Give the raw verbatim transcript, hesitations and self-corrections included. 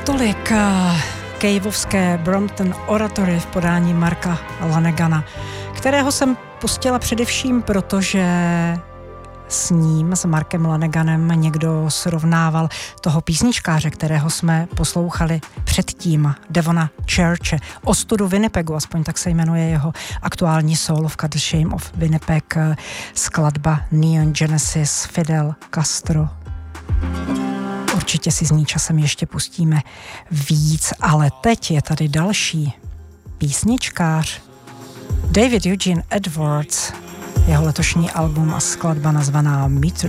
Tolik kejvovské Brompton Oratory v podání Marka Lanegana, kterého jsem pustila především, protože s ním, s Markem Laneganem, někdo srovnával toho písničkáře, kterého jsme poslouchali předtím, Devona Churche, Ostudu Winnipegu, aspoň tak se jmenuje jeho aktuální sólovka The Shame of Winnipeg, skladba Neon Genesis, Fidel Castro. Určitě si z ní časem ještě pustíme víc, ale teď je tady další písničkář, David Eugene Edwards, jeho letošní album a skladba nazvaná Meter